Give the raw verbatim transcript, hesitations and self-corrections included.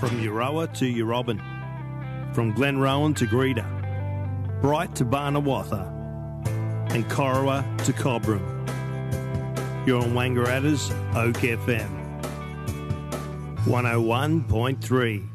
From Euroa to Eurobin, from Glenrowan to Greeda, Bright to Barnawatha, and Corowa to Cobram. You're on Wangaratta's Oak F M one oh one point three.